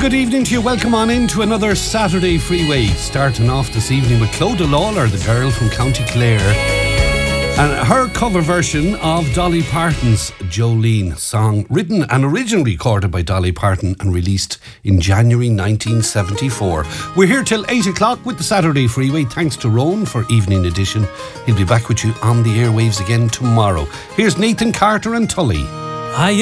good evening to you. Welcome on in to another Saturday Freeway. Starting off this evening with Clodagh Lawler, the girl from County Clare, and her cover version of Dolly Parton's Jolene song, written and originally recorded by Dolly Parton and released in January 1974. We're here till 8 o'clock with the Saturday Freeway. Thanks to Rowan for evening edition. He'll be back with you on the airwaves again tomorrow. Here's Nathan Carter and Tully.